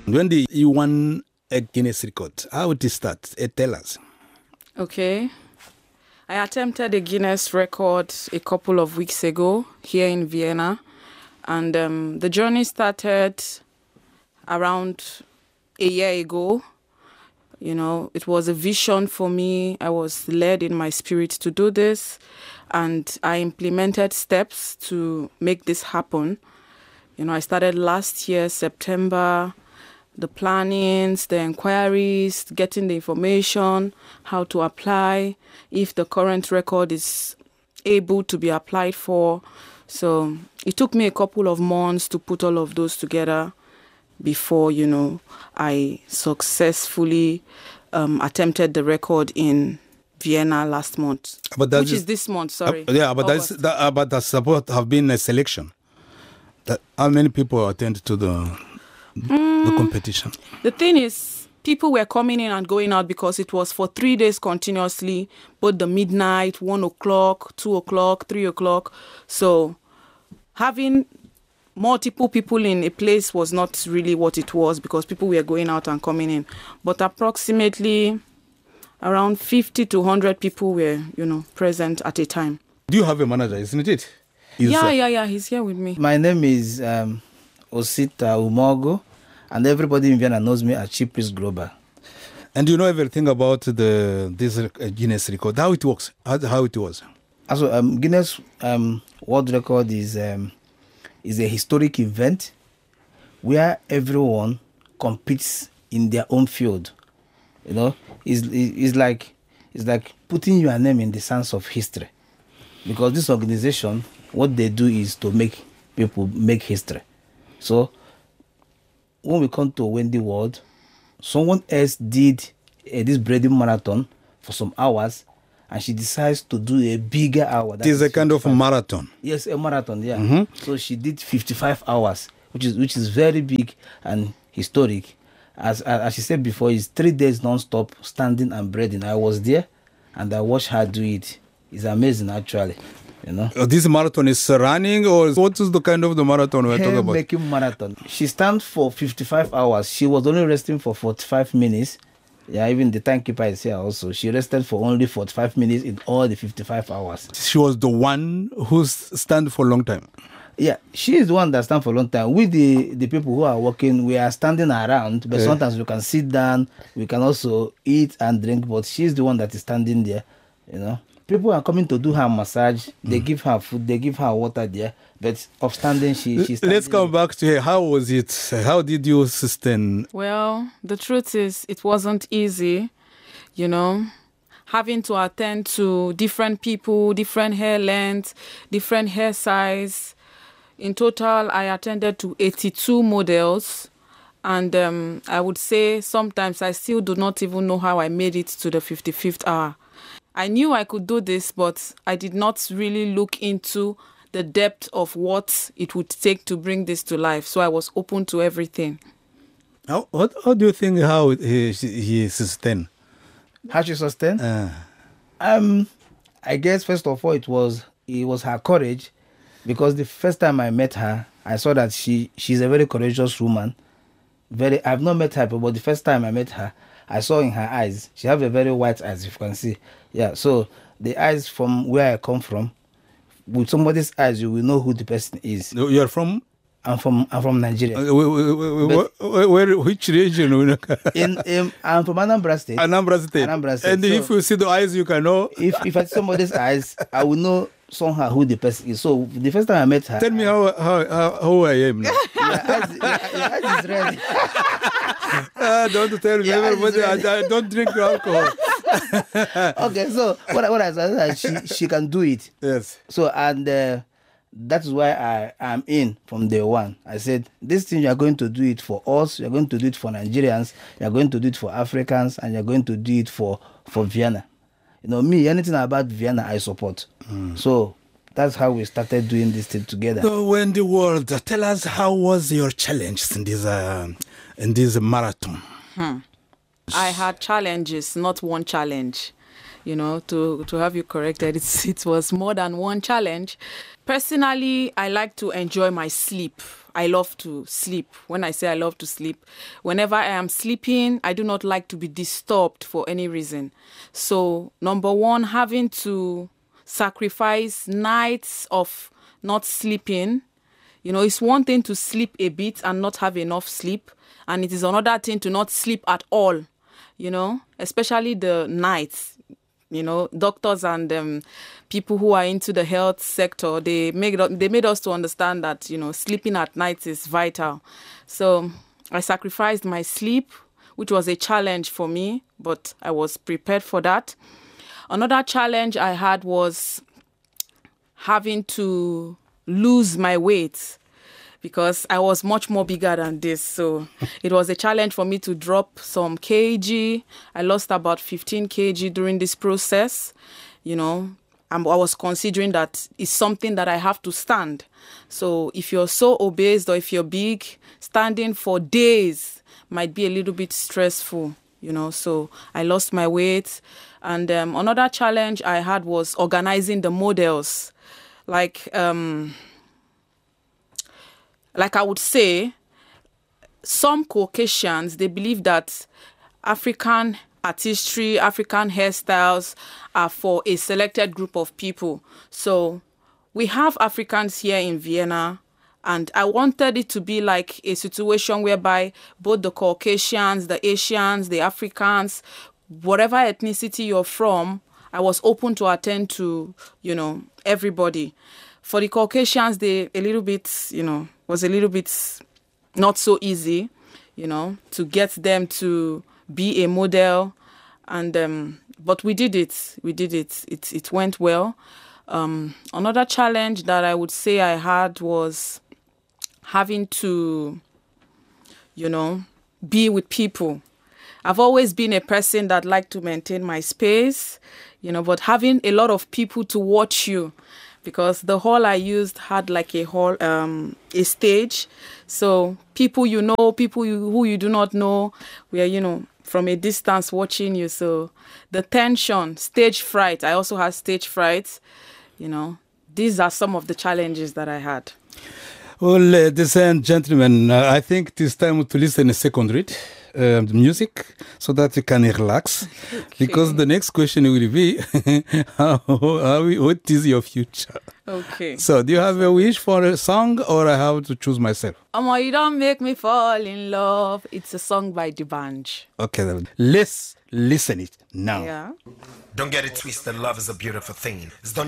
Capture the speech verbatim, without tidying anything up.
When did you won a Guinness record? How did it start? Uh, tell us. Okay. I attempted a Guinness record a couple of weeks ago here in Vienna. And um, the journey started around a year ago. You know, it was a vision for me. I was led in my spirit to do this. And I implemented steps to make this happen. You know, I started last year, September, the plannings, the inquiries, getting the information, how to apply, if the current record is able to be applied for. So it took me a couple of months to put all of those together before, you know, I successfully um, attempted the record in Vienna last month, but which is, is this month, sorry. Uh, yeah, but that's, that, uh, but that's supposed to have been a selection. That, how many people attend to the, mm, the competition? The thing is, people were coming in and going out because it was for three days continuously, both the midnight, one o'clock, two o'clock, three o'clock. So having multiple people in a place was not really what it was because people were going out and coming in. But approximately around fifty to one hundred people were, you know, present at a time. Do you have a manager, isn't it? Is yeah, yeah, yeah. He's here with me. My name is um, Osita Umogo, and everybody in Vienna knows me as Chief Priest Global. And you know everything about the this uh, Guinness record, how it works, how, how it was? Also, um, Guinness um, World Record is um, is a historic event where everyone competes in their own field. You know, it's, it's like it's like putting your name in the sands of history, because this organization, what they do is to make people make history. So when we come to Wendy World, someone else did uh, this breeding marathon for some hours, and she decides to do a bigger hour. It is a kind of a marathon. Yes, a marathon, yeah. Mm-hmm. So she did fifty-five hours, which is which is very big and historic. As as she said before, it's three days non-stop standing and breathing. I was there, and I watched her do it. It's amazing, actually. You know. Uh, this marathon is running, or what is the kind of the marathon we're talking about? Making marathon. She stands for fifty-five hours. She was only resting for forty-five minutes. Yeah, even the timekeeper is here also. She rested for only forty-five minutes in all the fifty-five hours. She was the one who stand for a long time. Yeah, she is the one that stands for a long time. We, the, the people who are working, we are standing around, but yeah. Sometimes we can sit down, we can also eat and drink, but she's the one that is standing there, you know. People are coming to do her massage, they mm. give her food, they give her water there, but upstanding, she, she's standing. Let's come back to her. How was it? How did you sustain? Well, the truth is, it wasn't easy, you know. Having to attend to different people, different hair length, different hair size. In total, I attended to eighty-two models, and um, I would say sometimes I still do not even know how I made it to the fifty-fifth hour. I knew I could do this, but I did not really look into the depth of what it would take to bring this to life, so I was open to everything. How, what, how do you think how he, he sustained? How she sustained? Uh. Um, I guess, first of all, it was, it was her courage. Because the first time I met her, I saw that she she's a very courageous woman. Very, I've not met her, but the first time I met her, I saw in her eyes, she has a very white eyes, if you can see. Yeah, so the eyes from where I come from, with somebody's eyes, you will know who the person is. You're from? I'm from I'm from Nigeria. Uh, where, where, where, which region? in, in I'm from Anambra State. Anambra State. Anambra State. And so if you see the eyes, you can know. If if I see somebody's eyes, I will know somehow who the person is. So the first time I met her, tell me how how how, how I am now. Your eyes, your, your eyes is red. uh, don't tell me, everybody. I, I don't drink alcohol. Okay, so what what I said, she she can do it. Yes. So and. Uh, That is why I am in from day one. I said, this thing, you are going to do it for us, you are going to do it for Nigerians, you are going to do it for Africans, and you are going to do it for, for Vienna. You know, me, anything about Vienna, I support. Mm. So that's how we started doing this thing together. So Wendy World, tell us, how was your challenge in this, uh, in this marathon? Hmm. I had challenges, not one challenge. You know, to, to have you corrected, it's, it was more than one challenge. Personally, I like to enjoy my sleep. I love to sleep. When I say I love to sleep, whenever I am sleeping, I do not like to be disturbed for any reason. So, number one, having to sacrifice nights of not sleeping. You know, it's one thing to sleep a bit and not have enough sleep. And it is another thing to not sleep at all, you know, especially the nights. You know, doctors and um, people who are into the health sector, they make they made us to understand that, you know, sleeping at night is vital. So I sacrificed my sleep, which was a challenge for me, but I was prepared for that. Another challenge I had was having to lose my weight, because I was much more bigger than this. So it was a challenge for me to drop some kg. I lost about fifteen kilograms during this process. You know, I was considering that it's something that I have to stand. So if you're so obese or if you're big, standing for days might be a little bit stressful, you know. So I lost my weight. And um, another challenge I had was organizing the models. Like... Um, Like I would say, some Caucasians, they believe that African artistry, African hairstyles are for a selected group of people. So we have Africans here in Vienna, and I wanted it to be like a situation whereby both the Caucasians, the Asians, the Africans, whatever ethnicity you're from, I was open to attend to, you know, everybody. For the Caucasians, they a little bit, you know, was a little bit not so easy, you know, to get them to be a model. And um, but we did it. We did it. It it went well. Um, another challenge that I would say I had was having to, you know, be with people. I've always been a person that liked to maintain my space, you know, but having a lot of people to watch you, because the hall I used had like a hall, um, a stage. So people you know, people you, who you do not know, were, you know, from a distance watching you. So the tension, stage fright, I also had stage fright, you know. These are some of the challenges that I had. Well, ladies and gentlemen, uh, I think it is time to listen to second read uh, music so that you can relax. Okay. Because the next question will be, how, how, what is your future? Okay. So, do you have a wish for a song, or I have to choose myself? Omo, you don't make me fall in love. It's a song by D'banj. Okay, then let's listen it now. Yeah. Don't get it twisted, love is a beautiful thing. It's done